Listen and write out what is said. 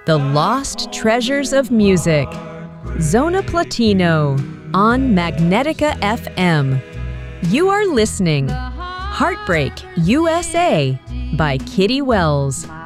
The Lost Treasures of Music. Zona Platino on Magnetica FM. You are listening. Heartbreak USA by Kitty Wells.